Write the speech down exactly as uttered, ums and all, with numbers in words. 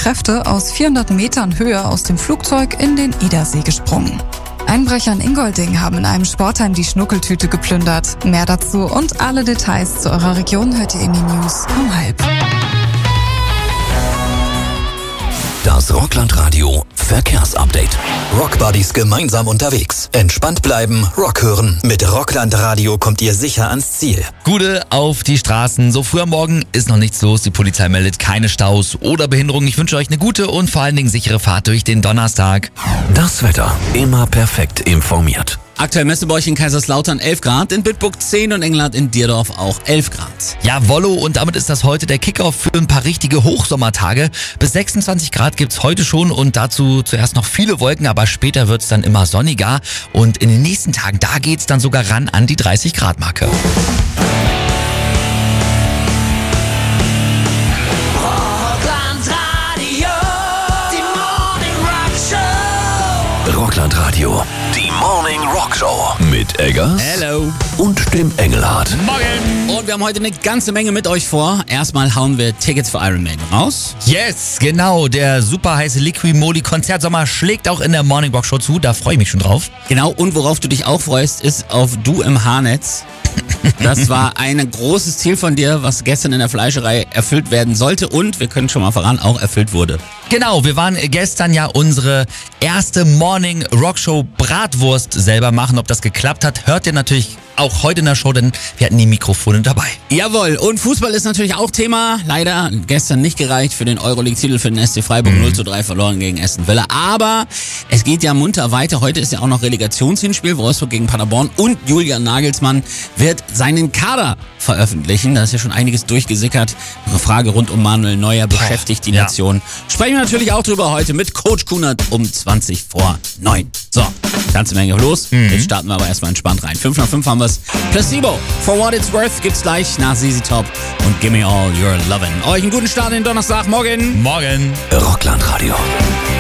Kräfte aus vierhundert Metern Höhe aus dem Flugzeug in den Edersee gesprungen. Einbrecher in Ingolding haben in einem Sportheim die Schnuckeltüte geplündert. Mehr dazu und alle Details zu eurer Region hört ihr in den News um halb. Das Rockland-Radio Verkehrsupdate. Rockbuddies gemeinsam unterwegs. Entspannt bleiben, Rock hören. Mit Rockland-Radio kommt ihr sicher ans Ziel. Gute auf die Straßen. So früh am Morgen ist noch nichts los. Die Polizei meldet keine Staus oder Behinderungen. Ich wünsche euch eine gute und vor allen Dingen sichere Fahrt durch den Donnerstag. Das Wetter immer perfekt informiert. Aktuell Messebäuch in Kaiserslautern elf Grad, in Bitburg zehn und Engelhardt in Dierdorf auch elf Grad. Ja, Wollo, und damit ist das heute der Kickoff für ein paar richtige Hochsommertage. Bis sechsundzwanzig Grad gibt's heute schon und dazu zuerst noch viele Wolken, aber später wird's dann immer sonniger. Und in den nächsten Tagen, da geht's dann sogar ran an die dreißig Grad Marke. Rockland Radio, die Morning Rock Show mit Eggers Hello. und dem Engelhardt. Morgen. Und wir haben heute eine ganze Menge mit euch vor. Erstmal hauen wir Tickets für Iron Maiden raus. Yes, genau. Der super heiße Liqui Moly Konzertsommer schlägt auch in der Morning Rock Show zu. Da freue ich mich schon drauf. Genau, und worauf du dich auch freust, ist auf Du im Haarnetz. Das war ein großes Ziel von dir, was gestern in der Fleischerei erfüllt werden sollte und, wir können schon mal verraten, auch erfüllt wurde. Genau, wir waren gestern ja unsere erste Morning Rock Show Bratwurst selber machen. Ob das geklappt hat, hört ihr natürlich auch heute in der Show, denn wir hatten die Mikrofone dabei. Jawohl, und Fußball ist natürlich auch Thema. Leider gestern nicht gereicht für den Euroleague-Titel für den S C Freiburg. Mhm. null zu drei verloren gegen Aston Villa. Aber es geht ja munter weiter. Heute ist ja auch noch Relegationshinspiel. Wolfsburg gegen Paderborn. Und Julian Nagelsmann wird seinen Kader veröffentlichen. Da ist ja schon einiges durchgesickert. Eine Frage rund um Manuel Neuer beschäftigt die ja. Nation. Sprechen wir natürlich auch drüber heute mit Coach Kunert um zwanzig vor neun. So, ganze Menge los. Mhm. Jetzt starten wir aber erstmal entspannt rein. fünf nach fünf haben wir. Placebo, For What It's Worth gibt's gleich nach Z Z Top und Gimme All Your Lovin'. Euch einen guten Start in den Donnerstag. Morgen. Morgen. Rockland Radio.